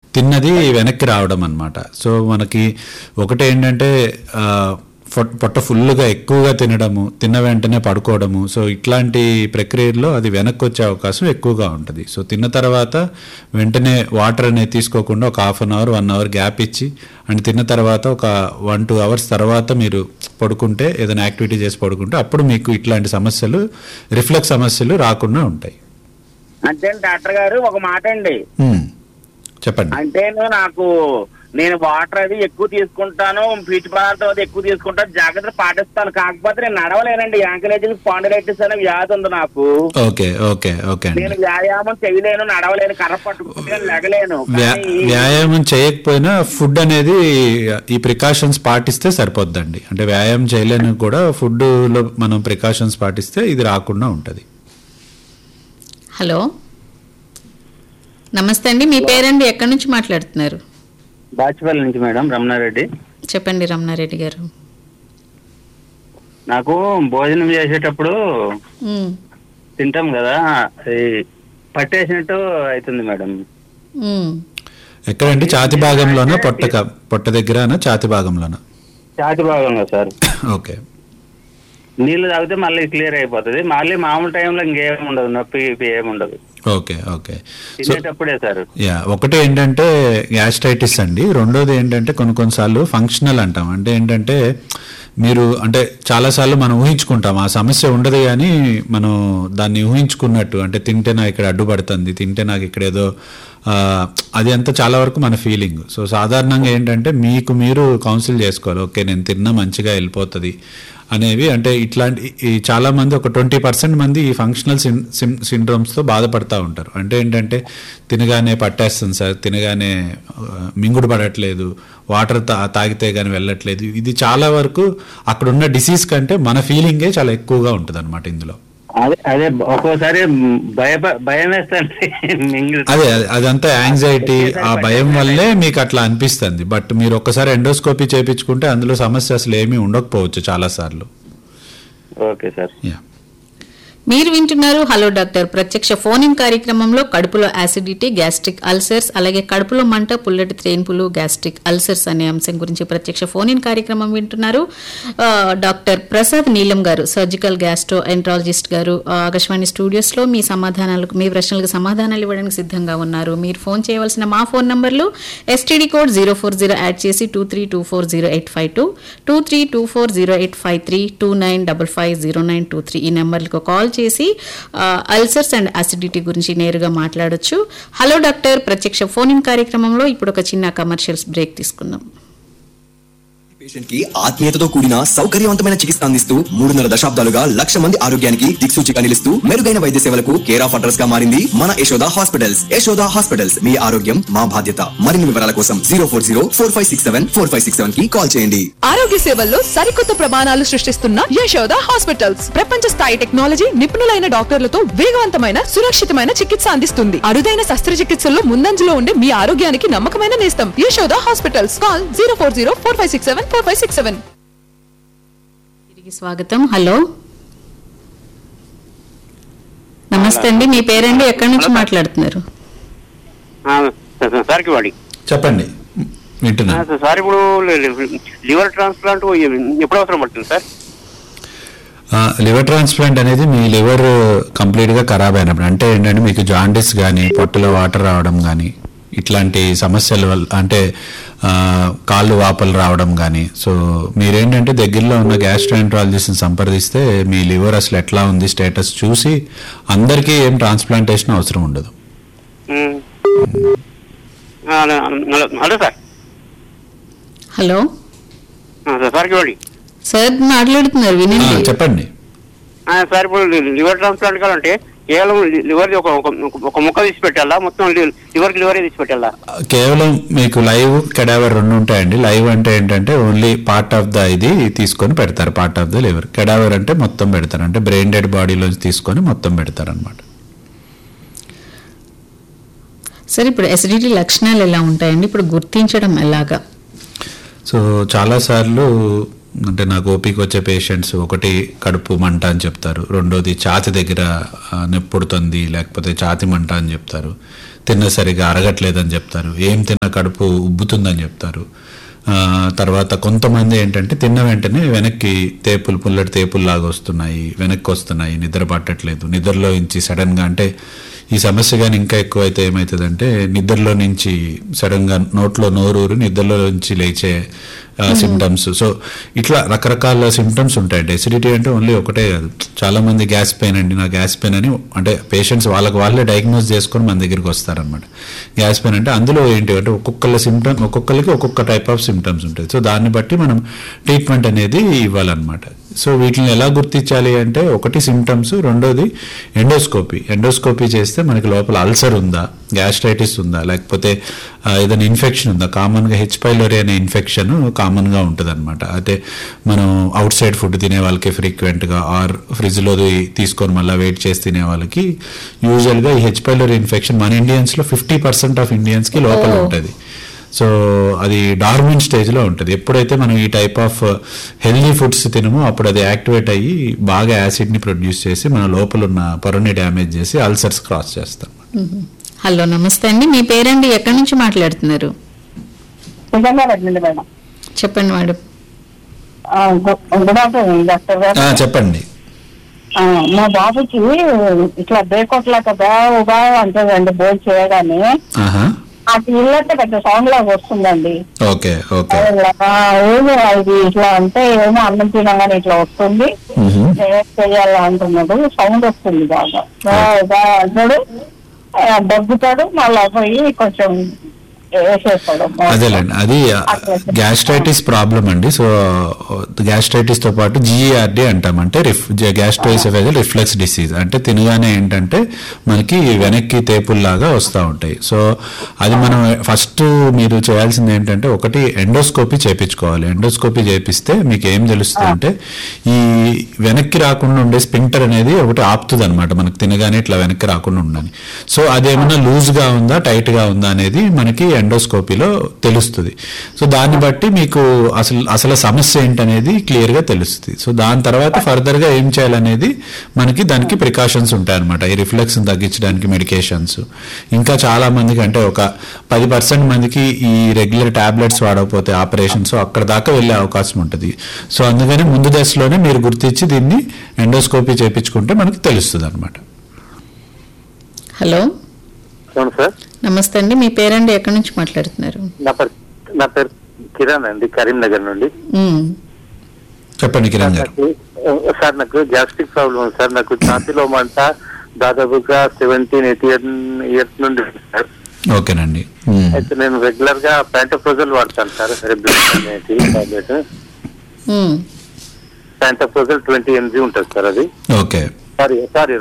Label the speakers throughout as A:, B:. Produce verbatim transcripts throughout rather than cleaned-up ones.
A: తిన్నది వెనక్కి రావడం అన్నమాట. సో మనకి ఒకటి ఏంటంటే పొట్ట ఫుల్గా ఎక్కువగా తినడము, తిన్న వెంటనే పడుకోవడము. సో ఇట్లాంటి ప్రక్రియల్లో అది వెనక్కి వచ్చే అవకాశం ఎక్కువగా ఉంటుంది. సో తిన్న తర్వాత వెంటనే వాటర్ అనేది తీసుకోకుండా ఒక half an hour one hour gap ఇచ్చి అండ్ తిన్న తర్వాత ఒక వన్ టూ అవర్స్ తర్వాత మీరు పడుకుంటే, ఏదైనా యాక్టివిటీ చేసి పడుకుంటే అప్పుడు మీకు ఇట్లాంటి సమస్యలు, రిఫ్లెక్స్ సమస్యలు రాకుండా ఉంటాయి.
B: అంటే డాక్టర్ గారు ఒక మాట అండి,
A: చెప్పండి.
B: అంటే నాకు నేను వాటర్ అది ఎక్కువ తీసుకుంటాను, పీచు పదార్థం అది ఎక్కువ తీసుకుంటాను, జాగ్రత్త పాటిస్తాను. కాకపోతే నేను నడవలేనండి, యాంకిలైటిస్ స్పాండిలైటిస్ అనే వ్యాధి ఉంది నాకు.
A: ఓకే ఓకే ఓకే
B: నేను వ్యాయామం చేయలేను, నడవలేను, కర్ర పట్టుకుంటే లెగలేను.
A: వ్యాయామం చేయకపోయినా ఫుడ్ అనేది ఈ ప్రికాషన్స్ పాటిస్తే సరిపోద్దండి. అంటే వ్యాయామం చేయలేని కూడా ఫుడ్ లో మనం ప్రికాషన్స్ పాటిస్తే ఇది రాకుండా ఉంటది.
C: హలో, నమస్తే అండి, మీ పేరండి, ఎక్కడి నుంచి మాట్లాడుతున్నారు?
B: బాచిపల్లి నుంచి మేడం, రమణారెడ్డి.
C: చెప్పండి రమణారెడ్డి గారు.
B: నాకు భోజనం చేసేటప్పుడు తింటాం కదా, పట్టేసినట్టు అవుతుంది మేడం.
A: ఎక్కడండి? ఛాతి భాగంలోనా, పొట్ట పొట్ట దగ్గర, ఛాతి భాగంలోనా?
B: ఛాతి భాగంలో సార్.
A: ఓకే.
B: నీళ్లు తాగితే మళ్ళీ క్లియర్ అయిపోతుంది, మళ్ళీ మామూలు టైంలో ఇంకేం ఉండదు, నొప్పి ఏమి ఉండదు.
A: Okay okay
B: తినేటప్పుడే sir.
A: యా, ఒకటి ఏంటంటే గ్యాస్ట్రైటిస్ అండి. రెండోది ఏంటంటే కొన్ని కొన్నిసార్లు ఫంక్షనల్ అంటాం. అంటే ఏంటంటే మీరు అంటే చాలాసార్లు మనం ఊహించుకుంటాం, ఆ సమస్య ఉండదు కానీ మనం దాన్ని ఊహించుకున్నట్టు, అంటే తింటే నాకు ఇక్కడ అడ్డుపడుతుంది, తింటే నాకు ఇక్కడ ఏదో అది అంతా చాలా వరకు మన ఫీలింగ్. సో సాధారణంగా ఏంటంటే మీకు మీరు కౌన్సిల్ చేసుకోవాలి, ఓకే నేను తిన్నా మంచిగా వెళ్ళిపోతుంది అనేవి. అంటే ఇట్లాంటి చాలా మంది, ఒక ట్వంటీ పర్సెంట్ మంది ఈ ఫంక్షనల్ సిన్ సిన్ సిండ్రోమ్స్తో బాధపడుతూ ఉంటారు. అంటే ఏంటంటే తినగానే పట్టేస్తుంది సార్, తినగానే మింగుడు పడట్లేదు, వాటర్ తా తాగితే కానీ వెళ్ళట్లేదు. ఇది చాలా వరకు అక్కడున్న డిసీజ్ కంటే మన ఫీలింగే చాలా ఎక్కువగా ఉంటుంది అనమాట ఇందులో.
B: అదే అదే ఒక్కోసారి భయ భయం వేస్తుంది.
A: అదే అదంతా యాంగ్జైటీ, ఆ భయం వల్లే మీకు అట్లా అనిపిస్తుంది. బట్ మీరు ఒక్కసారి ఎండోస్కోపీ చేయించుకుంటే అందులో సమస్య అసలు ఏమీ ఉండకపోవచ్చు చాలా సార్లు.
B: Okay sir.
A: యా,
C: మీరు వింటున్నారు హలో డాక్టర్ ప్రత్యక్ష ఫోన్ ఇన్ కార్యక్రమంలో కడుపులో యాసిడిటీ, గ్యాస్ట్రిక్ అల్సర్స్, అలాగే కడుపులో మంట, పుల్లటి త్రేన్పులు, గ్యాస్ట్రిక్ అల్సర్స్ అనే అంశం గురించి ప్రత్యక్ష ఫోన్ ఇన్ కార్యక్రమం వింటున్నారు. డాక్టర్ ప్రసాద్ నీలం గారు, సర్జికల్ గ్యాస్ట్రో ఎంట్రాలజిస్ట్ గారు ఆకాశవాణి స్టూడియోస్ లో మీ సమాధానాలకు, మీ ప్రశ్నలకు సమాధానాలు ఇవ్వడానికి సిద్ధంగా ఉన్నారు. మీరు ఫోన్ చేయవలసిన మా ఫోన్ నంబర్లు STD code zero four zero add చేసి two three two four zero eight five two two three two four zero eight five three two nine double five zero nine two three ఈ నెంబర్లకు call చేసి ulcers and acidity గురించి నేరుగా మాట్లాడొచ్చు. Hello doctor ప్రత్యక్ష phone in కార్యక్రమంలో ఇప్పుడు ఒక చిన్న కమర్షియల్స్ బ్రేక్ తీసుకుందాం.
D: పేషెంట్ కి ఆత్మీయతతో కూడిన సౌకర్యవంతమైన చికిత్స అందిస్తూ మూడున్నర దశాబ్దాలుగా లక్ష మంది ఆరోగ్యానికి దిక్సూచిగా నిలుస్తూ మెరుగైన వైద్య సేవలకు కేర్ ఆఫ్ అడ్రస్ గా మారింది మన యశోద హాస్పిటల్స్. యశోద హాస్పిటల్స్, మీ ఆరోగ్యం మా బాధ్యత. మరిన్ని వివరాల కోసం zero four zero four five six seven four five six seven కి కాల్ చేయండి.
E: ఆరోగ్య సేవల్లో సరికొత్త ప్రమాణాలు సృష్టిస్తున్న యశోద హాస్పిటల్స్ ప్రపంచ స్థాయి టెక్నాలజీ, నిపుణులైన డాక్టర్లతో వేగవంతమైన సురక్షితమైన చికిత్స అందిస్తుంది. అరుదైన శస్త్రచికిత్సల్లో ముందంజలో ఉండే మీ ఆరోగ్యానికి నమ్మకమైన నేస్తం Yashoda hospitals. Call zero four zero four five six seven four five six seven.
C: తిరిగి స్వాగతం. హలో, నమస్తే అండి, మీ పేరండి, ఎక్కడి నుంచి మాట్లాడుతున్నారు?
A: చెప్పండి, వింటున్నా
B: సార్. ఇప్పుడు లివర్ ట్రాన్స్ప్లాంట్ ఎప్పుడు అవసరం పడుతుంది సార్?
A: లివర్ ట్రాన్స్ప్లాంట్ అనేది మీ లివర్ కంప్లీట్గా ఖరాబ్ అయినప్పుడు, అంటే ఏంటంటే మీకు జాండిస్ కానీ, పొట్టలో వాటర్ రావడం కానీ, ఇట్లాంటి సమస్యల వల్ల, అంటే కాళ్ళు వాపలు రావడం కానీ. సో మీరేంటంటే దగ్గరలో ఉన్న గ్యాస్ట్రోఎంట్రాలజిస్ట్ని సంప్రదిస్తే మీ లివర్ అసలు ఎట్లా ఉంది స్టేటస్ చూసి, అందరికీ ఏం ట్రాన్స్ప్లాంటేషన్ అవసరం ఉండదు.
C: హలో
B: సార్,
C: సార్ మాట్లాడుతున్నారు, వినండి.
A: చెప్పండి
B: సార్. ఇప్పుడు లివర్ ట్రాన్స్ప్లాంట్ కావాలంటే కేవలం లివర్ ఒక ముక్క తీసి పెట్టాలా, మొత్తం లివర్ లివర్ తీసి పెట్టాలా?
A: కేవలం మీకు లైవ్, కెడావర్ రెండు ఉంటాయండి. లైవ్ అంటే ఏంటంటే ఓన్లీ పార్ట్ ఆఫ్ ద ఇది తీసుకొని పెడతారు, part of the liver. Cadaver అంటే మొత్తం పెడతారు, అంటే బ్రెయిన్ డెడ్ బాడీలోంచి తీసుకొని మొత్తం పెడతారు అనమాట.
C: సార్, ఇప్పుడు ఎసిడిటీ లక్షణాలు ఎలా ఉంటాయండి, ఇప్పుడు గుర్తించడం ఎలాగా?
A: సో చాలాసార్లు అంటే నాకు ఓపిక వచ్చే పేషెంట్స్ ఒకటి కడుపు మంట అని చెప్తారు, రెండోది ఛాతి దగ్గర నొప్పుడుతుంది, లేకపోతే ఛాతి మంట అని చెప్తారు, తిన్న సరిగా అరగట్లేదని చెప్తారు, ఏం తిన్నా కడుపు ఉబ్బుతుందని చెప్తారు. ఆ, తర్వాత కొంతమంది ఏంటంటే తిన్న వెంటనే వెనక్కి తేపులు పుల్లటి తేపులు లాగా వస్తున్నాయి, వెనక్కి వస్తున్నాయి, నిద్ర పట్టట్లేదు, నిద్రలో నుంచి సడన్గా. అంటే ఈ సమస్య కానీ ఇంకా ఎక్కువ అయితే ఏమవుతుందంటే నిద్రలో నుంచి సడన్గా నోట్లో నోరూరు నిద్రలో నుంచి లేచే సిమ్టమ్స్. సో ఇట్లా రకరకాల సిమ్టమ్స్ ఉంటాయండి. ఎసిడిటీ అంటే ఓన్లీ ఒకటే కాదు, చాలా మంది గ్యాస్ పెయిన్ అండి నా గ్యాస్ పెయిన్ అని అంటే పేషెంట్స్ వాళ్ళకి వాళ్ళే డయాగ్నోస్ చేసుకొని మన దగ్గరికి వస్తారనమాట. గ్యాస్ పెయిన్ అంటే అందులో ఏంటి అంటే ఒక్కొక్కళ్ళ సిమ్టమ్ ఒక్కొక్కరికి ఒక్కొక్క టైప్ ఆఫ్ సిమ్టమ్స్ ఉంటాయి. సో దాన్ని బట్టి మనం ట్రీట్మెంట్ అనేది ఇవ్వాలన్నమాట. సో వీటిని ఎలా గుర్తించాలి అంటే ఒకటి సిమ్టమ్స్, రెండోది ఎండోస్కోపీ. ఎండోస్కోపీ చేస్తే మనకి లోపల అల్సర్ ఉందా, గ్యాస్ట్రైటిస్ ఉందా, లేకపోతే ఏదైనా ఇన్ఫెక్షన్ ఉందా. కామన్గా హెచ్ పైలోరీ అనే ఇన్ఫెక్షన్ కామన్గా ఉంటుంది అనమాట. అయితే మనం అవుట్ సైడ్ ఫుడ్ తినే వాళ్ళకి ఫ్రీక్వెంట్గా ఆర్ ఫ్రిడ్జ్లో తీసుకొని మళ్ళీ వెయిట్ చేసి తినే వాళ్ళకి యూజువల్గా ఈ హెచ్ పైలోరీ ఇన్ఫెక్షన్ మన ఇండియన్స్లో ఫిఫ్టీ పర్సెంట్ ఆఫ్ ఇండియన్స్కి లోపల ఉంటుంది. సో అది డార్మిన్ స్టేజ్లో ఉంటుంది. ఎప్పుడైతే మనం ఈ టైప్ ఆఫ్ హెల్దీ ఫుడ్స్ తినమో అప్పుడు అది యాక్టివేట్ అయ్యి బాగా యాసిడ్ని ప్రొడ్యూస్ చేసి మన లోపల ఉన్న పొరని డ్యామేజ్ చేసి అల్సర్స్ క్రాస్ చేస్తాం.
C: హలో నమస్తే అండి, మీ పేరండి, ఎక్కడి నుంచి మాట్లాడుతున్నారు?
F: మేడం
C: చెప్పండి మేడం.
F: గుడ్ ఆఫ్టర్నూన్ డాక్టర్ గారు.
A: చెప్పండి.
F: మా బాబుకి ఇట్లా బేకోట్లా కదా ఉగా అంటుందండి భోజనం చేయగానే, అది ఇల్లంటే పెద్ద సౌండ్ లాగా వస్తుందండి.
A: ఓకే ఓకే
F: ఏమో అది ఇట్లా అంటే ఏమో అన్నం తినగానే ఇట్లా వస్తుంది, ఏం చెయ్యాలా అంటున్నాడు, సౌండ్ వస్తుంది బాగా బాగా అంటాడు, దగ్గుతాడు, మళ్ళీ పోయి కొంచెం
A: అదేలేండి, అది గ్యాస్ట్రైటిస్ ప్రాబ్లం అండి. సో గ్యాస్ట్రైటిస్ తో పాటు జిఈఆర్డి అంటాం, అంటే గ్యాస్ట్రోఎసోఫేజియల్ రిఫ్లెక్స్ డిసీజ్. అంటే తినగానే ఏంటంటే మనకి వెనక్కి తేపుల్లాగా వస్తూ ఉంటాయి. సో అది మనం ఫస్ట్ మీరు చేయాల్సింది ఏంటంటే ఒకటి ఎండోస్కోపీ చేయించుకోవాలి. ఎండోస్కోపీ చేపిస్తే మీకు ఏం తెలుస్తుంది అంటే ఈ వెనక్కి రాకుండా ఉండే స్పింటర్ అనేది ఒకటి ఆపుతుంది అనమాట, మనకు తినగానే ఇట్లా వెనక్కి రాకుండా ఉండని. సో అదేమన్నా లూజ్ గా ఉందా టైట్ గా ఉందా అనేది మనకి ఎండోస్కోపీలో తెలుస్తుంది. సో దాన్ని బట్టి మీకు అసలు అసలు సమస్య ఏంటనేది క్లియర్ గా తెలుస్తుంది. సో దాని తర్వాత ఫర్దర్ గా ఏం చేయాలనేది మనకి దానికి ప్రికాషన్స్ ఉంటాయన్నమాట. ఈ రిఫ్లెక్స్ తగ్గించడానికి మెడికేషన్స్, ఇంకా చాలా మందికి అంటే ఒక పది పర్సెంట్ మందికి ఈ రెగ్యులర్ టాబ్లెట్స్ వాడకపోతే ఆపరేషన్స్ అక్కడ దాకా వెళ్ళే అవకాశం ఉంటుంది. సో అందుకని ముందు దశలోనే మీరు గుర్తించి దీన్ని ఎండోస్కోపీ చేయించుకుంటే మనకి తెలుస్తుంది అనమాట.
C: హలో
B: సార్
C: నమస్తే అండి, మీ పేరండి, ఎక్కడి నుంచి మాట్లాడుతున్నారు?
B: నా పేరు నా పేరు కిరణ్ అండి, కరీంనగర్ నుండి.
A: చెప్పండి కిరణ్ గారు.
B: సార్ నాకు గ్యాస్ట్రిక్ ప్రాబ్లం ఉంది సార్. నాకు ఛాతీలో మంట దాదాపుగా సెవెంటీన్ ఎయిటీ ఇయర్స్ నుండి సార్.
A: ఓకేనండి.
B: అయితే నేను రెగ్యులర్ గా ప్యాంటోప్రోజల్ వాడతాను సార్. టాబ్లెట్ ప్యాంటోప్రోజల్ ట్వంటీ ఎంజీ ఉంటుంది సార్. అది
A: ఓకే
B: సారీ సారీ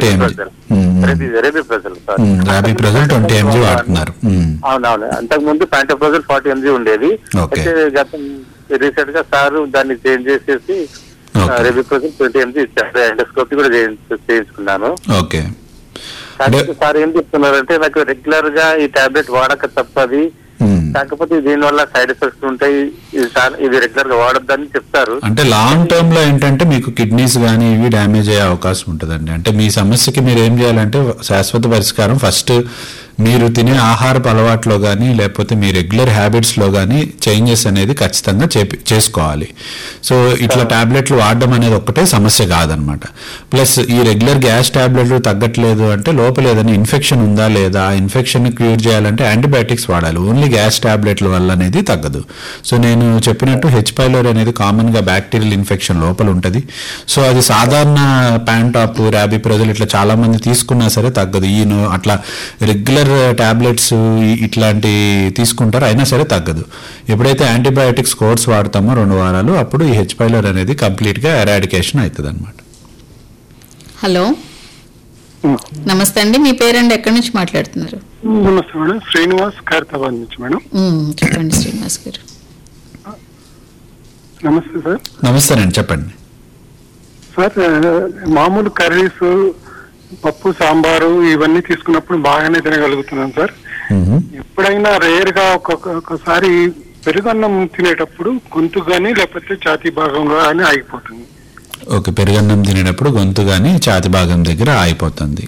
B: అవునవును, అంతకు ముందు ప్యాంటోప్రోజల్ ఫార్టీ ఎంజీ ఉండేది. అయితే గతం రీసెంట్ గా సార్ దాన్ని చేంజ్ చేసేసి రెబిప్రోజల్ ట్వంటీ ఎంజీ ఇచ్చారు. ఎండోస్కోపీ కూడా చేయించుకున్నాను. సార్ ఏం చెప్తున్నారంటే నాకు రెగ్యులర్ గా ఈ టాబ్లెట్ వాడక తప్పది, కాకపోతే దీని వల్ల సైడ్ ఎఫెక్ట్స్ ఉంటాయి, ఇది రెగ్యులర్ గా వాడొద్దని చెప్తారు.
A: అంటే లాంగ్ టర్మ్ లో ఏంటంటే మీకు కిడ్నీస్ కానీ ఇవి డ్యామేజ్ అయ్యే అవకాశం ఉంటుందండి. అంటే మీ సమస్యకి మీరు ఏం చేయాలంటే శాశ్వత పరిష్కారం ఫస్ట్ మీరు తినే ఆహారపు అలవాట్లో కానీ లేకపోతే మీ రెగ్యులర్ హ్యాబిట్స్లో కానీ చేంజెస్ అనేది ఖచ్చితంగా చేసుకోవాలి. సో ఇట్లా టాబ్లెట్లు వాడడం అనేది ఒక్కటే సమస్య కాదనమాట. ప్లస్ ఈ రెగ్యులర్ గ్యాస్ టాబ్లెట్లు తగ్గట్లేదు అంటే లోపల ఏదైనా ఇన్ఫెక్షన్ ఉందా లేదా, ఆ ఇన్ఫెక్షన్ క్యూర్ చేయాలంటే యాంటీబయాటిక్స్ వాడాలి. ఓన్లీ గ్యాస్ టాబ్లెట్ల వల్ల అనేది తగ్గదు. సో నేను చెప్పినట్టు హెచ్ పైలోరీ అనేది కామన్గా బ్యాక్టీరియల్ ఇన్ఫెక్షన్ లోపల ఉంటుంది. సో అది సాధారణ ప్యాంటాప్ ర్యాబిప్రోజల్ ఇట్లా చాలా మంది తీసుకున్నా సరే తగ్గదు. ఈయన అట్లా రెగ్యులర్ టాబ్లెట్స్ ఇట్లాంటి తీసుకుంటారు అయినా సరే తగ్గదు. ఎప్పుడైతే యాంటీబయాటిక్స్ కోర్స్ వాడతామో రెండు వారాలు అప్పుడు ఈ హెచ్ పైలోరీ అనేది కంప్లీట్ గా ఎరాడికేషన్ అవుతుంది అనమాట.
C: హలో నమస్తే అండి, మీ పేరండి, ఎక్కడి నుంచి మాట్లాడుతున్నారు?
G: నమస్తే మేడం, శ్రీనివాస్ ఖైరతాబాద్ నుంచి మేడం.
C: చెప్పండి శ్రీనివాస్ గారు.
G: నమస్తే సార్.
A: నమస్తేనండి, చెప్పండి
G: సార్. మామూలు కర్రీస్, పప్పు, సాంబారు ఇవన్నీ తీసుకున్నప్పుడు బాగానే తినగలుగుతున్నాను సార్. ఎప్పుడైనా రేర్ గా ఒక్కొక్కసారి పెరుగన్నం తినేటప్పుడు గొంతు గానీ లేకపోతే ఛాతీ భాగం గానీ ఆగిపోతుంది.
A: ఓకే, పెరుగన్నం తినేటప్పుడు గొంతు గానీ ఛాతీ భాగం దగ్గర ఆగిపోతుంది.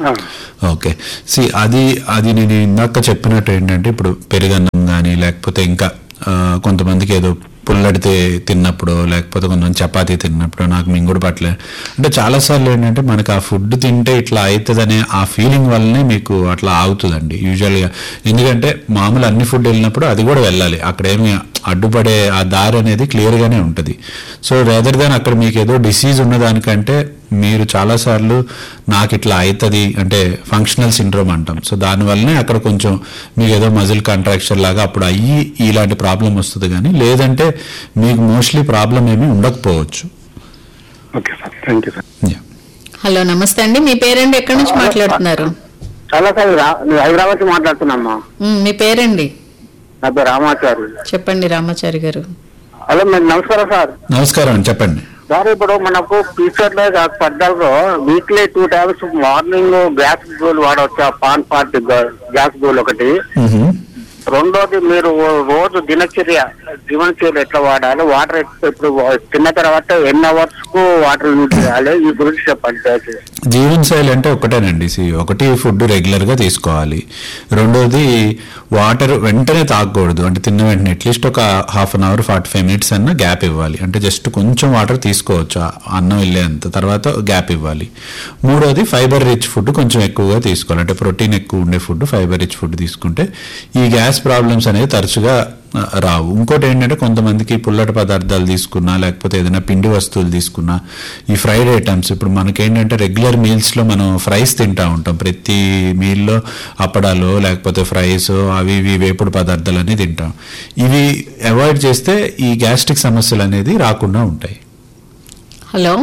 A: ఓకే, సి అది అది నేను ఇందాక చెప్పినట్టు ఏంటంటే ఇప్పుడు పెరుగన్నం కానీ లేకపోతే ఇంకా ఆ, కొంతమందికి ఏదో పుల్లడితే తిన్నప్పుడు లేకపోతే కొంతమంది చపాతీ తిన్నప్పుడు నాకు మింగుడు పట్లే అంటే చాలాసార్లు ఏంటంటే మనకు ఆ ఫుడ్ తింటే ఇట్లా అవుతుందనే ఆ ఫీలింగ్ వల్లనే మీకు అట్లా ఆగుతుందండి యూజువల్గా. ఎందుకంటే మామూలు అన్ని ఫుడ్ వెళ్ళినప్పుడు అది కూడా వెళ్ళాలి, అక్కడ ఏమి అడ్డుపడే ఆ దారి అనేది క్లియర్గానే ఉంటుంది. సో రేదర్ దాన్ అక్కడ మీకు ఏదో డిసీజ్ ఉన్నదానికంటే మీరు చాలాసార్లు నాకు ఇట్లా అవుతుంది అంటే ఫంక్షనల్ సిండ్రోమ్ అంటాం. సో దానివల్లనే అక్కడ కొంచెం మీకు ఏదో మజిల్ కాంట్రాక్షన్ లాగా అప్పుడు అయ్యి ఇలాంటి ప్రాబ్లం వస్తుంది, కానీ లేదంటే మీకు మోస్ట్లీ ప్రాబ్లం ఏమీ ఉండకపోవచ్చు.
G: Okay sir, thank you sir.
C: Hello నమస్తే అండి, మీ పేరండి, ఎక్కడి నుంచి మాట్లాడుతున్నారు?
B: చాలా సార్ హైదరాబాద్ నుంచి మాట్లాడుతున్నామ్మా.
C: ఉమ్, మీ పేరండి?
B: నా పేరు రామాచారి.
C: చెప్పండి రామాచారి గారు.
B: హలో మేడం, నమస్కారం సార్.
A: నమస్కారం అండి, చెప్పండి
B: సార్. ఇప్పుడు మనకు పీసర్ లో పడ్డాలో weekly two times morning gas goal వాడవచ్చు, పాన్ పార్ట్ గ్యాస్ గోల్ ఒకటి. రెండోది మీరు రోజు దినచర్య జీవనచర్య ఎట్లా వాడాలి, వాటర్ ఇప్పుడు తిన్న తర్వాత ఎన్ని అవర్స్ కు వాటర్ యూజ్ చేయాలి, ఈ గురించి చెప్పండి.
A: జీవన శైలి అంటే ఒకటేనండి, సి ఒకటి ఫుడ్ రెగ్యులర్ గా తీసుకోవాలి, రెండోది వాటర్ వెంటనే తాగకూడదు, అంటే తిన్న వెంటనే అట్లీస్ట్ ఒక half an hour forty five minutes అన్న గ్యాప్ ఇవ్వాలి, అంటే జస్ట్ కొంచెం వాటర్ తీసుకోవచ్చు అన్నం వెళ్ళేంత, తర్వాత గ్యాప్ ఇవ్వాలి. మూడోది ఫైబర్ రిచ్ ఫుడ్ కొంచెం ఎక్కువగా తీసుకోవాలి, అంటే ప్రోటీన్ ఎక్కువ ఉండే ఫుడ్ ఫైబర్ రిచ్ ఫుడ్ తీసుకుంటే ఈ గ్యాస్ ప్రాబ్లమ్స్ అనేవి తరచుగా రావు. ఇంకోటి ఏంటంటే కొంతమందికి పుల్లటి పదార్థాలు తీసుకున్నా లేకపోతే ఏదైనా పిండి వస్తువులు తీసుకున్నా ఈ ఫ్రైడ్ ఐటమ్స్, ఇప్పుడు మనకేంటంటే రెగ్యులర్ మీల్స్లో మనం ఫ్రైస్ తింటూ ఉంటాం, ప్రతి మీల్లో అప్పడాలు లేకపోతే ఫ్రైస్ అవి ఇవి వేపుడు పదార్థాలు అనేది తింటాం. ఇవి అవాయిడ్ చేస్తే ఈ గ్యాస్ట్రిక్ సమస్యలు అనేది రాకుండా ఉంటాయి.
C: హలో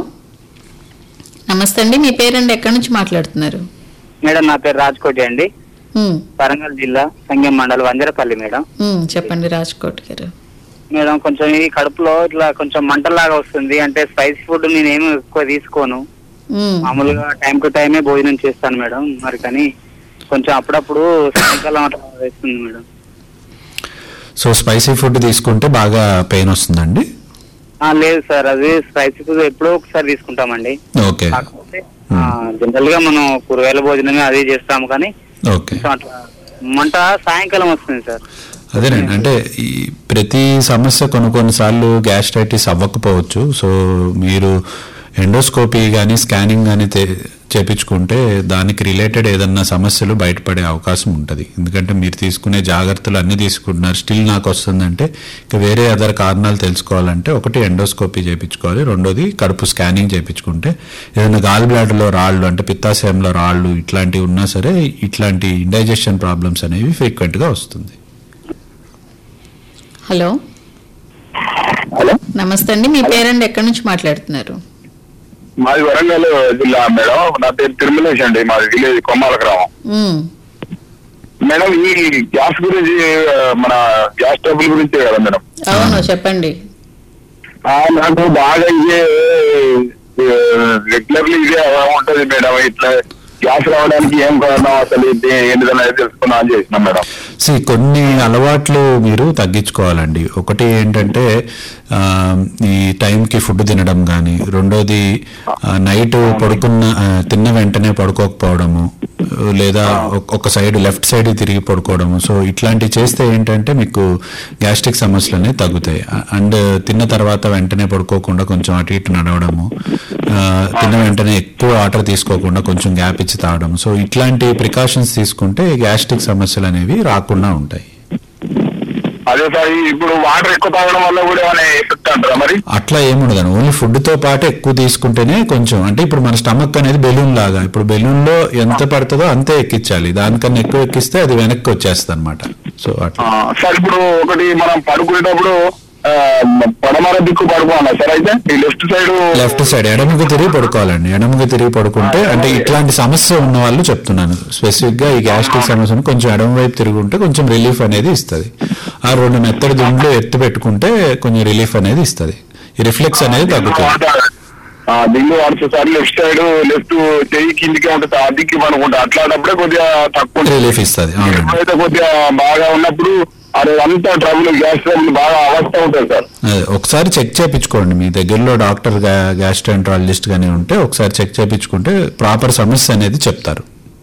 C: నమస్తే అండి, మీ పేరండి, ఎక్కడి నుంచి మాట్లాడుతున్నారు?
B: మేడం నా పేరు రాజ్కోటి అండి, వరంగల్ జిల్లా సంగం మండలం వంజరపల్లి. మేడం
C: చెప్పండి రాజ్కోట్ గారు.
B: మేడం కొంచెం ఈ కడుపులో ఇట్లా కొంచెం మంటలాగా వస్తుంది, అంటే స్పైసీ ఫుడ్ నేనేమి ఎక్కువ తీసుకోను, మామూలుగా టైం టు టైమే భోజనం చేస్తాను మేడం. మరి కానీ కొంచెం అప్పుడప్పుడు సాయంకాలం అట్లా వేస్తుంది మేడం.
A: సో స్పైసీ ఫుడ్ తీసుకుంటే బాగా పెయిన్ వస్తుందండి?
B: లేదు సార్, అది స్పైసీ ఫుడ్ ఎప్పుడో ఒకసారి తీసుకుంటామండి.
A: ఓకే,
B: కాకపోతే జనరల్ గా మనం కూరగాయల భోజనమే అదే చేస్తాము, కానీ
A: ఓకే
B: మంట సాయంకాలం వస్తుంది సార్.
A: అదేనండి, అంటే ఈ ప్రతి సమస్య కొన్ని కొన్నిసార్లు గ్యాస్ట్రైటిస్ అవ్వకపోవచ్చు. సో మీరు ఎండోస్కోపీ కానీ స్కానింగ్ కానీ చేపించుకుంటే దానికి రిలేటెడ్ ఏదన్నా సమస్యలు బయటపడే అవకాశం ఉంటుంది. ఎందుకంటే మీరు తీసుకునే జాగ్రత్తలు అన్నీ తీసుకుంటున్నారు, స్టిల్ నాకు వస్తుందంటే ఇక వేరే అదర్ కారణాలు తెలుసుకోవాలంటే ఒకటి ఎండోస్కోపీ చేయించుకోవాలి, రెండోది కడుపు స్కానింగ్ చేయించుకుంటే ఏదైనా గాల్ బ్లాడర్లో రాళ్ళు అంటే పిత్తాశయంలో రాళ్ళు ఇట్లాంటివి ఉన్నా సరే ఇట్లాంటి ఇండైజెషన్ ప్రాబ్లమ్స్ అనేవి ఫ్రీక్వెంట్గా వస్తుంది.
C: హలో
B: హలో
C: నమస్తే అండి, మీ పేరండి, ఎక్కడి నుంచి మాట్లాడుతున్నారు?
H: మాది వరంగల్ జిల్లా మేడం, నా పేరు తిరుమలేష్ అండి, మాది విలేజ్ కొమ్మాల గ్రామం. మేడం ఈ గ్యాస్ గురించి, మన గ్యాస్ ట్రబుల్ గురించే కదా మేడం?
C: అవును చెప్పండి.
H: నాకు బాగా ఇదే రెగ్యులర్లీ ఇదే ఉంటది మేడం, ఇట్లా గ్యాస్ రావడానికి ఏం కారణం అసలు ఏంటిదని తెలుసుకున్నా అని చేసినాం మేడం.
A: సి కొన్ని అలవాట్లు మీరు తగ్గించుకోవాలండి. ఒకటి ఏంటంటే ఈ టైంకి ఫుడ్ తినడం కానీ, రెండోది నైట్ పడుకున్న తిన్న వెంటనే పడుకోకపోవడము, లేదా ఒక సైడ్ లెఫ్ట్ సైడ్ తిరిగి పడుకోవడము. సో ఇట్లాంటివి చేస్తే ఏంటంటే మీకు గ్యాస్ట్రిక్ సమస్యలు అనేవి తగ్గుతాయి. అండ్ తిన్న తర్వాత వెంటనే పడుకోకుండా కొంచెం అటు ఇటు నడవడము, తిన్న వెంటనే ఎక్కువ వాటర్ తీసుకోకుండా కొంచెం గ్యాప్ ఇచ్చి తాగడం. సో ఇట్లాంటి ప్రికాషన్స్ తీసుకుంటే గ్యాస్ట్రిక్ సమస్యలు అనేవి రాకుండా ఉంటాయి.
H: అదే సార్, ఇప్పుడు వాటర్ ఎక్కువ తాగడం వల్ల కూడా ఏమైనా ఎఫెక్ట్ అంటారా మరి?
A: అట్లా ఏముండదు, ఓన్లీ ఫుడ్ తో పాటు ఎక్కువ తీసుకుంటేనే కొంచెం, అంటే ఇప్పుడు మన స్టమక్ అనేది బెలూన్ లాగా, ఇప్పుడు బెలూన్ లో ఎంత పడుతుందో అంతే ఎక్కించాలి, దానికన్నా ఎక్కువ ఎక్కిస్తే అది వెనక్కి వచ్చేస్తుంది అనమాట. సో అట్లా
H: సార్ ఇప్పుడు ఒకటి మనం పడుకునేటప్పుడు పడమర దిక్కు పడుకోవాలా సార్? అయితే ఈ లెఫ్ట్ సైడ్
A: లెఫ్ట్ సైడ్ ఎడమకు తిరిగి పడుకోవాలండి. ఎడమకు తిరిగి పడుకుంటే, అంటే ఇట్లాంటి సమస్య ఉన్న వాళ్ళు చెప్తున్నాను స్పెసిఫిక్ గా, ఈ గ్యాస్ట్రిక్ సమస్యను కొంచెం ఎడమ వైపు తిరుగుంటే కొంచెం రిలీఫ్ అనేది ఇస్తుంది. ఆ రెండు మెత్తడి దుండ్లు ఎత్తి పెట్టుకుంటే కొంచెం రిలీఫ్ అనేది ఇస్తుంది, ఈ రిఫ్లెక్స్ అనేది తగ్గుతుంది.
H: దిల్లు వాడుతుంది సార్, లెఫ్ట్ సైడ్ లెఫ్ట్ చెయ్యి కిందికి ఉంటుంది, ఆ దిక్కి పడుకుంటా, అట్లాంటప్పుడే కొద్దిగా తక్కువ
A: రిలీఫ్ ఇస్తుంది.
H: ఎప్పుడైతే కొద్దిగా బాగా ఉన్నప్పుడు అది అంతా ట్రబుల్, గ్యాస్ ట్రబుల్ బాగా అవస్థ ఉంటుంది సార్.
A: ఒకసారి చెక్ చేయించుకోండి, మీ దగ్గరలో డాక్టర్ గ్యాస్ట్రాంట్రాలజిస్ట్ గానీ ఉంటే ఒకసారి చెక్ చేయించుకుంటే ప్రాపర్ సమస్య అనేది చెప్తారు.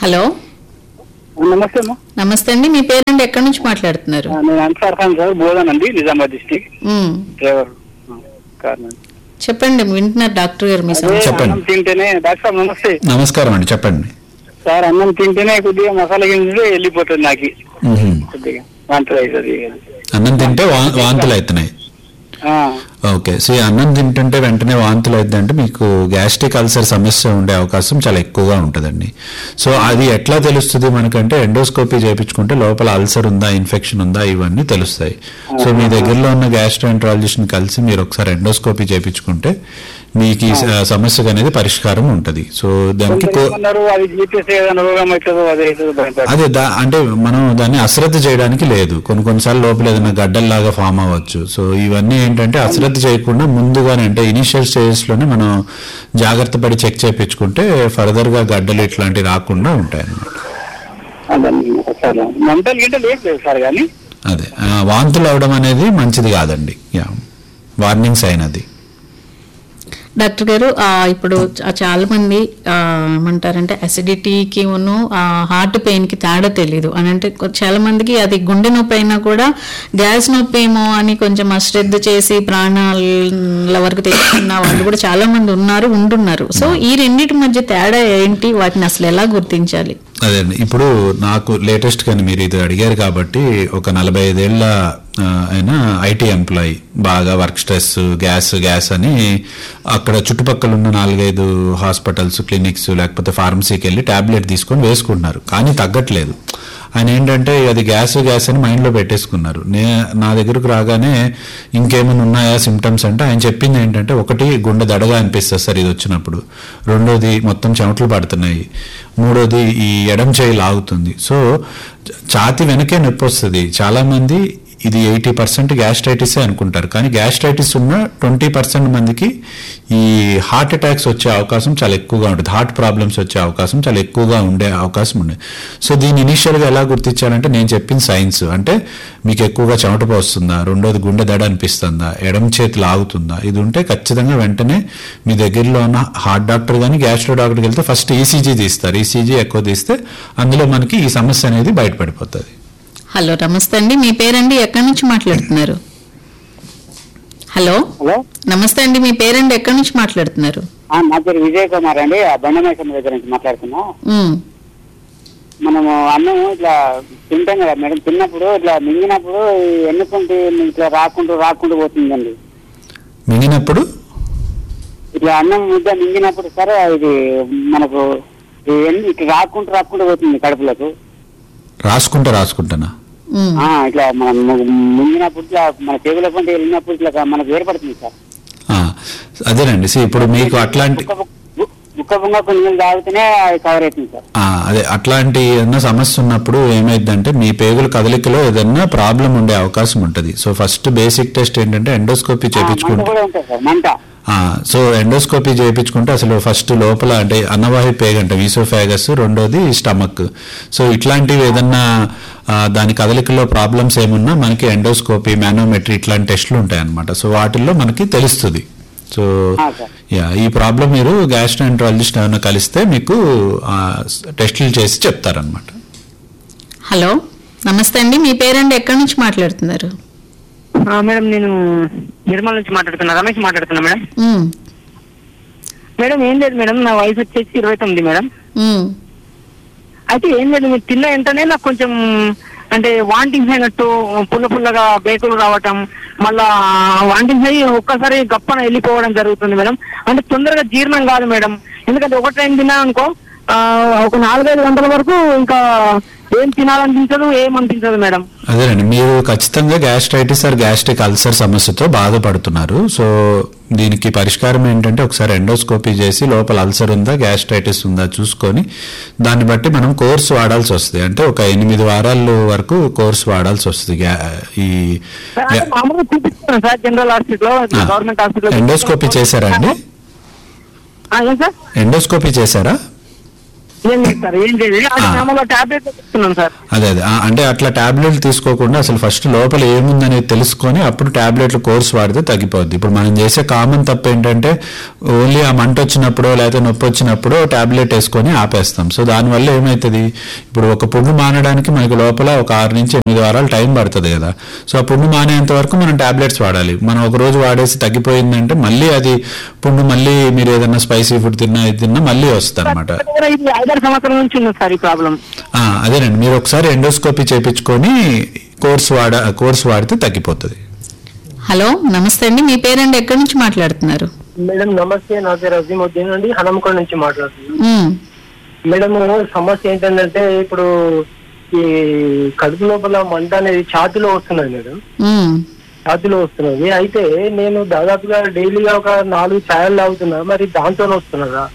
C: హలో,
I: నమస్తే అమ్మా.
C: నమస్తే అండి. మీ పేరండి, ఎక్కడి నుంచి మాట్లాడుతున్నారు?
I: నేను అన్సార్ ఖాన్ సార్, బోధన్ అండి, నిజామాబాద్ డిస్టిక్ డ్రైవర్ కార్.
C: చెప్పండి, వింటున్నారు డాక్టర్ గారు మీ సమస్య.
A: చెప్పండి.
I: అన్నం తింటేనే డాక్టర్ సార్ నమస్తే.
A: నమస్కారం అండి, చెప్పండి
I: సార్. అన్నం తింటేనే కొద్దిగా మసాలా గింజలు వెళ్ళిపోతుంది నాకు, కొద్దిగా వాంతులు అవుతుంది.
A: అన్నం తింటే వా- వాంతులు అవుతున్నాయి. ఓకే, సో ఈ అన్నం తింటుంటే వెంటనే వాంతులు అవుతుందంటే మీకు గ్యాస్ట్రిక్ అల్సర్ సమస్య ఉండే అవకాశం చాలా ఎక్కువగా ఉంటుందండి. సో అది ఎట్లా తెలుస్తుంది మనకంటే ఎండోస్కోపీ చేయించుకుంటే లోపల అల్సర్ ఉందా, ఇన్ఫెక్షన్ ఉందా, ఇవన్నీ తెలుస్తాయి. సో మీ దగ్గరలో ఉన్న గ్యాస్ట్రోఎంట్రాలజిస్ట్ని కలిసి మీరు ఒకసారి ఎండోస్కోపీ చేయించుకుంటే మీకు ఈ స- సమస్యకు అనేది పరిష్కారం ఉంటుంది. సో దానికి కో-
I: అది జీపీఎస్ ఏదైనా రోగం అవుతుందో అదే అవుతుందో.
A: అదే దా అంటే మనం దాన్ని అశ్రద్ధ చేయడానికి లేదు. కొన్ని కొన్నిసార్లు లోపల ఏదైనా గడ్డల్లాగా ఫామ్ అవ్వచ్చు. సో ఇవన్నీ ఏంటంటే అశ్రద్ధ చేయకుండా ముందుగానే అంటే ఇనిషియల్ స్టేజెస్ లోనే మనం జాగ్రత్త పడి చెక్ చేయించుకుంటే ఫర్దర్ గా గడ్డలు ఇట్లాంటివి రాకుండా ఉంటాయి అన్నమాట.
I: మంటలు గింటలు ఏం లేదు సార్, కానీ
A: అదే ఆ, వాంతులు అవడం అనేది మంచిది కాదండి. యా, వార్నింగ్ సైన్ అది.
C: డాక్టర్ గారు, ఆ, ఇప్పుడు చ- చాలా మంది ఆ, ఏమంటారంటే అసిడిటీకి ఉన్ను హార్ట్ పెయిన్ కి తేడా తెలియదు అని అంటే కొ- చాలా మందికి అది గుండె నొప్పి అయినా కూడా గ్యాస్ నొప్పి ఏమో అని కొంచెం అశ్రద్ధ చేసి ప్రాణాల వరకు తెచ్చుకున్న వాళ్ళు కూడా చాలా మంది ఉన్నారు ఉంటున్నారు. సో ఈ రెండింటి మధ్య తేడా ఏంటి, వాటిని అసలు ఎలా గుర్తించాలి?
A: అదే అండి, ఇప్పుడు నాకు లేటెస్ట్ కానీ మీరు ఇది అడిగారు కాబట్టి ఒక నలభై ఐదేళ్ల ఆ, ఆయన ఐటీ ఎంప్లాయీ, బాగా వర్క్ స్ట్రెస్, గ్యాస్ గ్యాస్ అని అక్కడ చుట్టుపక్కల ఉన్న నాలుగైదు హాస్పిటల్స్, క్లినిక్స్ లేకపోతే ఫార్మసీకి వెళ్ళి టాబ్లెట్ తీసుకొని వేసుకుంటున్నారు, కానీ తగ్గట్లేదు. ఆయన ఏంటంటే అది గ్యాస్ గ్యాస్ అని మైండ్లో పెట్టేసుకున్నారు. నే నా దగ్గరకు రాగానే ఇంకేమైనా ఉన్నాయా సిమ్టమ్స్ అంటే ఆయన చెప్పింది ఏంటంటే, ఒకటి గుండె దడగా అనిపిస్తుంది సార్ ఇది వచ్చినప్పుడు, రెండోది మొత్తం చెమటలు పడుతున్నాయి, మూడోది ఈ ఎడం చేయి లాగుతుంది. సో ఛాతి వెనకే నొప్పి వస్తుంది. చాలా మంది ఇది ఎయిటీ పర్సెంట్ గ్యాస్ట్రైటిసే అనుకుంటారు, కానీ గ్యాస్ట్రైటిస్ ఉన్న ట్వంటీ పర్సెంట్ మందికి ఈ హార్ట్ అటాక్స్ వచ్చే అవకాశం చాలా ఎక్కువగా ఉంటుంది, హార్ట్ ప్రాబ్లమ్స్ వచ్చే అవకాశం చాలా ఎక్కువగా ఉండే అవకాశం ఉంది. సో దీన్ని ఇనీషియల్గా ఎలా గుర్తించాలంటే నేను చెప్పిన సైన్స్ అంటే మీకు ఎక్కువగా చెమట పోస్తుందా, రెండోది గుండె దడ అనిపిస్తుందా, ఎడమ చేతి లాగుతుందా, ఇది ఉంటే ఖచ్చితంగా వెంటనే మీ దగ్గరలో ఉన్న హార్ట్ డాక్టర్ కానీ గ్యాస్ట్రో డాక్టర్కి వెళ్తే ఫస్ట్ ఈసీజీ తీస్తారు. ఈసీజీ ఎక్కువ తీస్తే అందులో మనకి ఈ సమస్య అనేది బయటపడిపోతుంది.
C: హలో, నమస్తే అండి. మీ పేరండి, ఎక్కడి నుంచి మాట్లాడుతున్నారు? హలో,
I: హలో,
C: నమస్తే అండి. మీ పేరండి, ఎక్కడి నుంచి మాట్లాడుతున్నారు?
I: నా పేరు విజయ్ కుమార్ అండి, బండమేశ్వరం దగ్గర నుంచి మాట్లాడుతున్నా.
C: ఉమ్,
I: మనము అన్నం ఇట్లా తింటాం కదా మేడం, తిన్నప్పుడు ఇట్లా మింగినప్పుడు ఎన్నుకుంటే ఇట్లా రాకుండా రాకుండా పోతుందండి.
A: మింగినప్పుడు
I: ఇట్లా అన్నం ముద్ద మింగినప్పుడు సరే ఇది మనకు ఈ ఎన్ని ఇట్లా రాకుండా రాకుండా పోతుంది కడుపులకు.
A: రాసుకుంటా రాసుకుంటానా
C: ఉమ్.
I: ఆ, ఇట్లా మనం మింగినప్పుడు ఇట్లా మన చెవుల పంట వెళ్ళినప్పుడు ఇట్లా మనకు ఏర్పడుతుంది సార్.
A: ఆ, అదేనండి. సో ఇప్పుడు మీకు అట్లాంటి
I: ముక్క బొంగ కొన్ని నీళ్ళు తాగితేనే అది కవర్ అవుతుంది సార్.
A: ఆ, అదే అట్లాంటి ఏదైనా సమస్య ఉన్నప్పుడు ఏమైందంటే మీ పేగుల కదలికలో ఏదైనా ప్రాబ్లం ఉండే అవకాశం ఉంటుంది. సో ఫస్ట్ బేసిక్ టెస్ట్ ఏంటంటే ఎండోస్కోపీ
I: మంట
A: చేయించుకుంటే
I: కూడా ఉంటుంది సార్, మంట.
A: ఆ, సో ఎండోస్కోపీ చేయించుకుంటే అసలు ఫస్ట్ లోపల అంటే అన్నవాహి పేగు అంటే వీసోఫాగస్, రెండోది స్టమక్. సో ఇట్లాంటివి ఏదన్నా ఆ, దాని కదలికలో ప్రాబ్లమ్స్ ఏమున్నా మనకి ఎండోస్కోపీ, మానోమెట్రీ ఇట్లాంటి టెస్టులు ఉంటాయన్నమాట. సో వాటిల్లో మనకి తెలుస్తుంది. సో
I: ఆ, సార్.
A: యా, ఈ ప్రాబ్లం మీరు గ్యాస్ట్రోఎంట్రాలజిస్ట్ ఏమైనా కలిస్తే మీకు ఆ, టెస్టులు చేసి చెప్తారనమాట.
C: హలో, నమస్తే అండి. మీ పేరండి, ఎక్కడి నుంచి మాట్లాడుతున్నారు?
I: మేడం నేను నిర్మల్ నుంచి మాట్లాడుతున్నా, రమేష్ మాట్లాడుతున్నా మేడం.
C: ఉమ్,
I: మేడం ఏం లేదు మేడం, నా వయసు వచ్చేసి ఇరవై తొమ్మిది మేడం.
C: ఉమ్,
I: అయితే ఏం లేదు, మీరు తిన్న వెంటనే నాకు కొంచెం అంటే వాంటింగ్స్ అయినట్టు పుల్ల పుల్లగా బేకులు రావటం, మళ్ళా వాంటింగ్స్ అయ్యి ఒక్కసారి గప్పన వెళ్ళిపోవడం జరుగుతుంది మేడం. అంటే తొందరగా జీర్ణం కాదు మేడం, ఎందుకంటే ఒక టైం తిన్నా అనుకో ఆ, ఒక నాలుగైదు గంటల వరకు ఇంకా ఏం తినాలనిపించదు, ఏమనిపించదు మేడం.
A: అదేనండి, మీరు ఖచ్చితంగా గ్యాస్ట్రైటిస్ ఆర్ గ్యాస్ట్రిక్ అల్సర్ సమస్యతో బాధపడుతున్నారు. సో దీనికి పరిష్కారం ఏంటంటే ఒకసారి ఎండోస్కోపీ చేసి లోపల అల్సర్ ఉందా, గ్యాస్ట్రైటిస్ ఉందా చూసుకొని దాన్ని బట్టి మనం కోర్స్ వాడాల్సి వస్తుంది. అంటే ఒక ఎనిమిది వారాల వరకు కోర్స్ వాడాల్సి వస్తుంది. గ్యా- ఈ
I: అంటే మామూలుగా చూపిస్తున్నాను sir general hospital, government hospital.
A: Endoscopy చేశారా అండి?
I: ఏం సార్?
A: ఎండోస్కోపీ చేశారా?
I: ఏం లేదు సార్, ఏం లేదు. అంటే మామూలుగా టాబ్లెట్ ఇస్తున్నాను సార్.
A: అదే అదే ఆ, అంటే అట్లా టాబ్లెట్లు తీసుకోకుండా అసలు ఫస్ట్ లోపల ఏముందనేది తెలుసుకొని అప్పుడు టాబ్లెట్లు కోర్స్ వాడితే తగ్గిపోద్ది. ఇప్పుడు మనం చేసే కామన్ తప్పు ఏంటంటే ఓన్లీ ఆ మంట వచ్చినప్పుడు లేకపోతే నొప్పి వచ్చినప్పుడు టాబ్లెట్ వేసుకొని ఆపేస్తాం. సో దానివల్ల ఏమవుతుంది, ఇప్పుడు ఒక పుండు మానడానికి మనకి లోపల ఒక ఆరు నుంచి ఎనిమిది వారాలు టైం పడుతుంది కదా. సో ఆ పుండు మానేంత వరకు మనం టాబ్లెట్స్ వాడాలి. మనం ఒక రోజు వాడేసి తగ్గిపోయిందంటే మళ్ళీ అది పుండు మళ్ళీ మీరు ఏదైనా స్పైసీ ఫుడ్ తిన్నా ఇది తిన్నా మళ్ళీ వస్తుంది అనమాట.
I: ఇది ఐదారు సంవత్సరాల నుంచి ఉంది సార్ ఈ ప్రాబ్లం.
A: అదేనండి, మీరు ఒకసారి ఎండోస్కోపీ చేయించుకొని కోర్స్ వాడ కోర్స్ వాడితే తగ్గిపోతుంది.
C: హలో నమస్తే అండి, మీ పేరండి, ఎక్కడి నుంచి మాట్లాడుతున్నారు?
J: మేడం నమస్తే, నా పేరు అజీముద్దీన్ అండి, హనంకొండ నుంచి మాట్లాడుతున్నాను.
C: మ్మ్.
J: మేడం సమస్య ఏంటంటే ఇప్పుడు ఈ కడుపు లోపల మంట అనేది ఛాతిలో వస్తున్నది మేడం,
C: మ్మ్.
J: ఛాతిలో వస్తున్నది. అయితే నేను దాదాపుగా డైలీగా ఒక నాలుగు ఛాయలు తాగుతున్నా, మరి దాంతోనే వస్తున్నదా?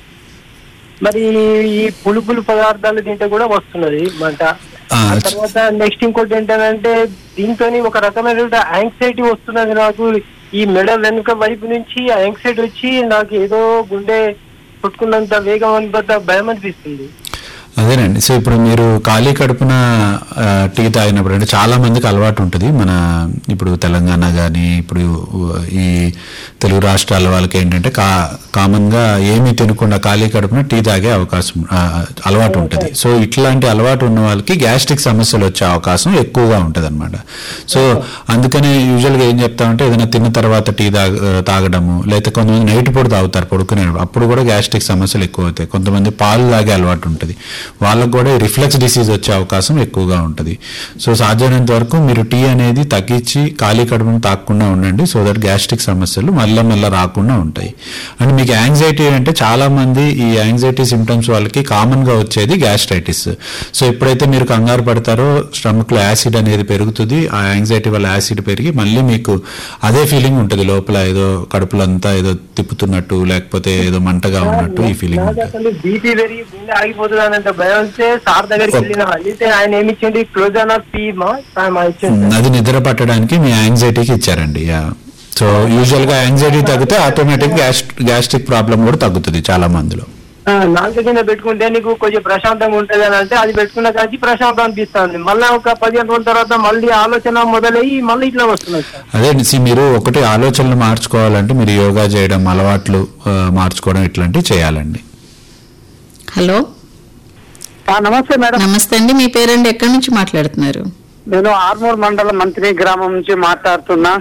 J: మరి ఈ పులుపులు పదార్థాలు తింటే కూడా వస్తున్నది మంట. తర్వాత నెక్స్ట్ ఇంకోటి ఏంటంటే దీంతో ఒక రకమైన యాంగ్జైటీ వస్తున్నది నాకు. ఈ మెడ వెనుక వైపు నుంచి యాంగ్జైటీ వచ్చి నాకు ఏదో గుండె కొట్టుకున్నంత వేగం అనిపంత భయం అనిపిస్తుంది.
A: అదేనండి, సో ఇప్పుడు మీరు ఖాళీ కడుపున టీ తాగినప్పుడు అంటే చాలా మందికి అలవాటు ఉంటుంది. మన ఇప్పుడు తెలంగాణ కానీ ఇప్పుడు ఈ తెలుగు రాష్ట్రాల వాళ్ళకి ఏంటంటే కా కామన్గా ఏమీ తినకుండా ఖాళీ కడుపున టీ తాగే అవకాశం అలవాటు ఉంటుంది. సో ఇట్లాంటి అలవాటు ఉన్న వాళ్ళకి గ్యాస్ట్రిక్ సమస్యలు వచ్చే అవకాశం ఎక్కువగా ఉంటుంది అనమాట. సో అందుకనే యూజువల్గా ఏం చెప్తామంటే ఏదైనా తిన్న తర్వాత టీ తాగ తాగడము లేకపోతే కొంతమంది నైట్ పూట తాగుతారు పడుకునే, అప్పుడు కూడా గ్యాస్ట్రిక్ సమస్యలు ఎక్కువ అవుతాయి. కొంతమంది పాలు తాగే అలవాటు ఉంటుంది, వాళ్ళకు కూడా రిఫ్లెక్స్ డిసీజ్ వచ్చే అవకాశం ఎక్కువగా ఉంటుంది. సో సాధ్యమైనంత వరకు మీరు టీ అనేది తగ్గించి ఖాళీ కడుపును తాగకుండా ఉండండి, సో దట్ గ్యాస్ట్రిక్ సమస్యలు మళ్ళా మళ్ళీ రాకుండా ఉంటాయి. అండ్ మీకు యాంగ్జైటీ అంటే చాలా మంది ఈ యాంగ్జైటీ సిమ్టమ్స్ వాళ్ళకి కామన్ గా వచ్చేది గ్యాస్ట్రైటిస్. సో ఎప్పుడైతే మీరు కంగారు పడతారో స్టమక్ లో యాసిడ్ అనేది పెరుగుతుంది, ఆ యాంగ్జైటీ వల్ల యాసిడ్ పెరిగి మళ్ళీ మీకు అదే ఫీలింగ్ ఉంటుంది, లోపల ఏదో కడుపులో అంతా ఏదో తిప్పుతున్నట్టు లేకపోతే ఏదో మంటగా ఉన్నట్టు ఈ ఫీలింగ్ ఉంటుంది.
J: బీపీ పెరిగి గుండె ఆగిపోతుంది అనంత భయం వస్తే సార్ దగ్గరికి వెళ్ళిన అయితే ఆయన ఏమి ఇచ్చింది, క్లోజానా పీ మా ఇచ్చింది.
A: అది నిద్ర పట్టడానికి మీ యాంగ్జైటీకి ఇచ్చారండి. సో యూజువల్ గా యాంగ్జైటీ తగ్గితే ఆటోమేటిక్ గ్యాస్ట్రిక్ ప్రాబ్లం కూడా తగ్గుతుంది చాలా మందిలో.
J: నాలుగు కింద పెట్టుకుంటే నీకు కొంచెం ప్రశాంతంగా ఉంటుంది అని అంటే అది పెట్టుకున్న కానీ ప్రశాంతం అనిపిస్తుంది. మళ్ళీ ఒక పదిహేను రోజుల తర్వాత మళ్ళీ ఆలోచన మొదలయ్యి మళ్ళీ ఇట్లా వస్తుంది.
A: అదే మీరు ఒకటి ఆలోచనలు మార్చుకోవాలంటే మీరు యోగా చేయడం, అలవాట్లు మార్చుకోవడం ఇట్లాంటివి చేయాలండి.
C: హలో
I: నమస్తే మేడం.
C: నమస్తే అండి, మీ పేరండి, ఎక్కడి నుంచి మాట్లాడుతున్నారు?
I: నేను ఆర్మూర్ మండలం మంత్రి గ్రామం నుంచి మాట్లాడుతున్నా.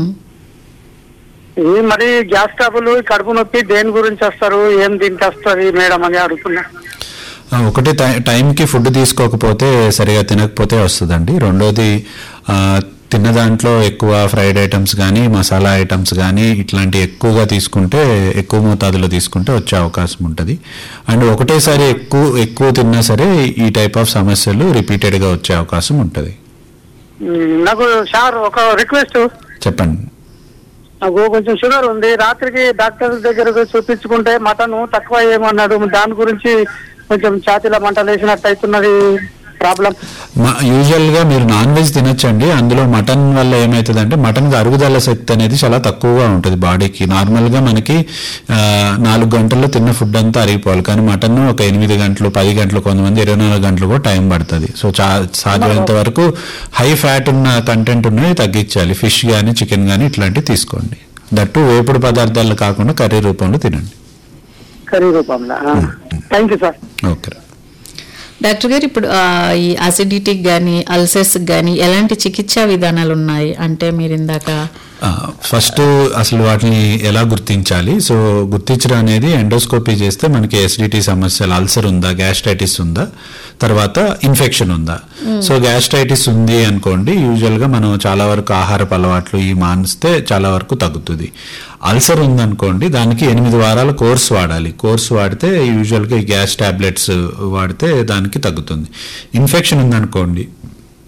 I: ఇది మరి గ్యాస్ ట్రబుల్ కడుపు నొప్పి దేని గురించి వస్తారు, ఏం తింటే వస్తుంది మేడం అని అడుగుతున్నా.
A: ఒకటి టైంకి ఫుడ్ తీసుకోకపోతే సరిగా తినకపోతే వస్తుందండి. రెండోది తిన్న దాంట్లో ఎక్కువ ఫ్రైడ్ ఐటమ్స్ కానీ మసాలా ఐటమ్స్ కానీ ఇట్లాంటి ఎక్కువగా తీసుకుంటే ఎక్కువ మోతాదులో తీసుకుంటే వచ్చే అవకాశం ఉంటుంది. అండ్ ఒకటేసారి ఎక్కువ ఎక్కువ తిన్నా సరే ఈ టైప్ ఆఫ్ సమస్యలు రిపీటెడ్గా వచ్చే అవకాశం ఉంటుంది.
I: నాకు సార్ ఒక రిక్వెస్ట్
A: చెప్పండి.
I: నాకు కొంచెం షుగర్ ఉంది, రాత్రికి డాక్టర్ దగ్గరకు చూపించుకుంటే మటన్ తక్కువ ఏమన్నాడు, దాని గురించి కొంచెం ఛాతీలో మంట లేచినట్టు అవుతున్నది ప్రాబ్లం.
A: యూజువల్ గా మీరు నాన్ వెజ్ తినొచ్చండి, అందులో మటన్ వల్ల ఏమవుతుంది అంటే మటన్ కి అరుగుదల శక్తి అనేది చాలా తక్కువగా ఉంటుంది బాడీకి. నార్మల్ గా మనకి నాలుగు గంటల్లో తిన్న ఫుడ్ అంతా అరిగిపోవాలి, కానీ మటన్ ఒక ఎనిమిది గంటలు పది గంటలు కొంతమంది ఇరవై నాలుగు గంటలు కూడా టైం పడుతుంది. సో చా సాధ్యమైనంత వరకు హై ఫ్యాట్ ఉన్న కంటెంట్ ఉన్నవి తగ్గించాలి. ఫిష్ కానీ చికెన్ కానీ ఇట్లాంటివి తీసుకోండి. దట్టు వేపుడు పదార్థాలు కాకుండా కర్రీ రూపంలో తినండి.
I: కర్రీ రూపంలో. Thank you sir.
A: Okay
C: doctor గారు, ఇప్పుడు ఈ అసిడిటీకి కానీ అల్సర్స్ కానీ ఎలాంటి చికిత్సా విధానాలు ఉన్నాయి అంటే మీరు ఇందాక
A: ఫస్ట్ అసలు వాటిని ఎలా గుర్తించాలి? సో గుర్తించడం అనేది ఎండోస్కోపీ చేస్తే మనకి ఎసిడిటీ సమస్యలు, అల్సర్ ఉందా, గ్యాస్ట్రైటిస్ ఉందా, తర్వాత ఇన్ఫెక్షన్ ఉందా. సో గ్యాస్ట్రైటిస్ ఉంది అనుకోండి, యూజువల్ గా మనం చాలా వరకు ఆహారపు అలవాట్లు ఈ మానిస్తే చాలా వరకు తగ్గుతుంది. అల్సర్ ఉందనుకోండి, దానికి ఎనిమిది వారాల కోర్స్ వాడాలి. కోర్స్ వాడితే యూజువల్గా ఈ గ్యాస్ టాబ్లెట్స్ వాడితే దానికి తగ్గుతుంది. ఇన్ఫెక్షన్ ఉందనుకోండి,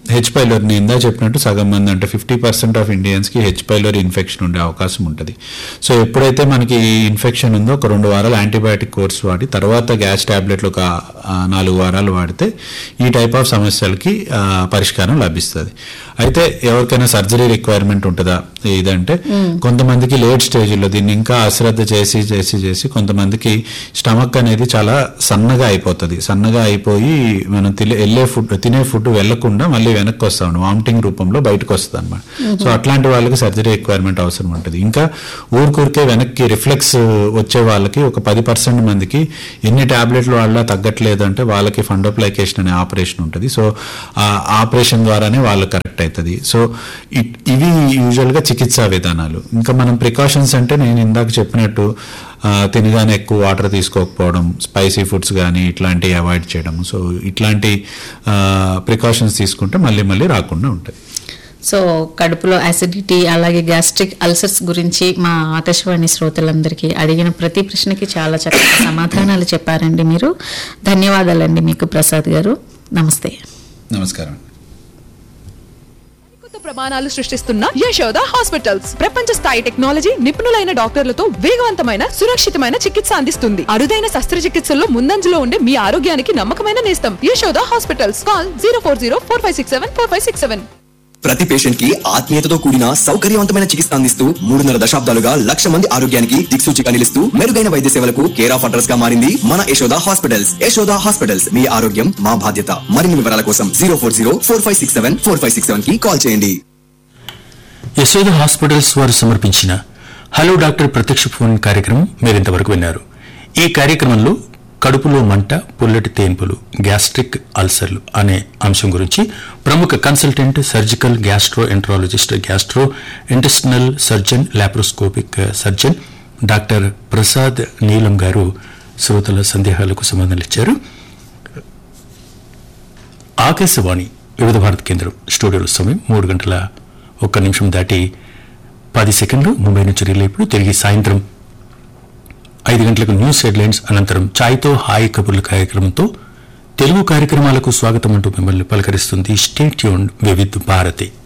A: హెచ్ పైలోరీ నేను ఇందా చెప్పినట్టు సగం మంది అంటే fifty percent of ఇండియన్స్కి H pylori infection ఉండే అవకాశం ఉంటుంది. సో ఎప్పుడైతే మనకి ఈ ఇన్ఫెక్షన్ ఉందో ఒక రెండు వారాలు యాంటీబయాటిక్ కోర్స్ వాడి తర్వాత గ్యాస్ ట్యాబ్లెట్లు ఒక నాలుగు వారాలు వాడితే ఈ టైప్ ఆఫ్ సమస్యలకి పరిష్కారం లభిస్తుంది. అయితే ఎవరికైనా సర్జరీ రిక్వైర్మెంట్ ఉంటుందా ఇదంటే కొంతమందికి లేట్ స్టేజ్లో దీన్ని ఇంకా అశ్రద్ధ చేసి చేసి చేసి కొంతమందికి స్టమక్ అనేది చాలా సన్నగా అయిపోతుంది. సన్నగా అయిపోయి మనం తినే వెళ్ళే ఫుడ్ తినే ఫుడ్ వెళ్లకుండా మళ్ళీ వెనక్కి వస్తాం, వామిటింగ్ రూపంలో బయటకు వస్తుంది అనమాట. సో అట్లాంటి వాళ్ళకి సర్జరీ రిక్వైర్మెంట్ అవసరం ఉంటుంది. ఇంకా ఊరికూరికే వెనక్కి రిఫ్లెక్స్ వచ్చే వాళ్ళకి ఒక పది పర్సెంట్ మందికి ఎన్ని టాబ్లెట్లు వాళ్ళ తగ్గట్లేదు అంటే వాళ్ళకి ఫండోప్లైకేషన్ అనే ఆపరేషన్ ఉంటుంది. సో ఆ ఆపరేషన్ ద్వారానే వాళ్ళు కరెక్ట్ అవుతుంది. సో ఇవి యూజువల్గా చికిత్సా విధానాలు. ఇంకా మనం ప్రికాషన్స్ అంటే నేను ఇందాక చెప్పినట్టు తినగానే ఎక్కువ వాటర్ తీసుకోకపోవడం, స్పైసీ ఫుడ్స్ కానీ ఇట్లాంటివి అవాయిడ్ చేయడం. సో ఇట్లాంటి ప్రికాషన్స్ తీసుకుంటే మళ్ళీ మళ్ళీ రాకుండా ఉంటాయి.
C: సో కడుపులో యాసిడిటీ అలాగే గ్యాస్ట్రిక్ అల్సర్స్ గురించి మా ఆకాశవాణి శ్రోతలందరికీ అడిగిన ప్రతి ప్రశ్నకి చాలా చక్కగా సమాధానాలు చెప్పారండి మీరు. ధన్యవాదాలండి మీకు ప్రసాద్ గారు. నమస్తే.
A: నమస్కారం.
E: ప్రమాణాలు సృష్టిస్తున్న యశోద హాస్పిటల్స్ ప్రపంచ స్థాయి టెక్నాలజీ నిపుణులైన డాక్టర్లతో వేగవంతమైన సురక్షితమైన చికిత్స అందిస్తుంది. అరుదైన శస్త్రచికిత్సల్లో ముందంజలో ఉండే మీ ఆరోగ్యానికి నమ్మకమైన నేస్తం Yashoda hospitals. Call zero four zero four five six seven four five six seven.
D: ప్రతి పేషెంట్ కి ఆత్మీయతతో కూడిన సౌకర్యవంతమైన చికిత్స అందిస్తూ మూడున్నర దశాబ్దాలుగా లక్ష మంది ఆరోగ్యానికి దిక్సూచిగా నిలుస్తూ మెరుగైన వైద్య సేవలకు కేర్ ఆఫ్ అడ్రస్ గా మారింది మన యశోద హాస్పిటల్స్. యశోద హాస్పిటల్స్, మీ ఆరోగ్యం మా బాధ్యత. మరిన్ని వివరాల కోసం zero four zero four five six seven four five six seven కి కాల్ చేయండి.
K: యశోద హాస్పిటల్స్ వారు సమర్పించిన హలో డాక్టర్ ప్రత్యక్ష ఫోన్ కార్యక్రమం మీరింతవరకు విన్నారు. ఈ కార్యక్రమంలో కడుపులో మంట, పుల్లటి తేన్పులు, గ్యాస్ట్రిక్ అల్సర్లు అనే అంశం గురించి ప్రముఖ consultant surgical gastro enterologist, gastro intestinal surgeon, laparoscopic surgeon doctor Prasad నీలం గారు శ్రోతల సందేహాలకు సమాధానాలు ఇచ్చారు. ఆకాశవాణి వివిధ భారత కేంద్రం స్టూడియోలో సమయం మూడు గంటల ఒక్క నిమిషం దాటి పది సెకండ్లు. ముంబై నుంచి రిలే ఇప్పుడు తిరిగి సాయంత్రం ఐదు గంటలకు న్యూస్ హెడ్లైన్స్ అనంతరం ఛాయ్తో హాయ్ కబుర్ల కార్యక్రమంతో తెలుగు కార్యక్రమాలకు స్వాగతం అంటూ మిమ్మల్ని పలకరిస్తుంది స్టే ట్యూన్డ్ వివిధ్ భారతి.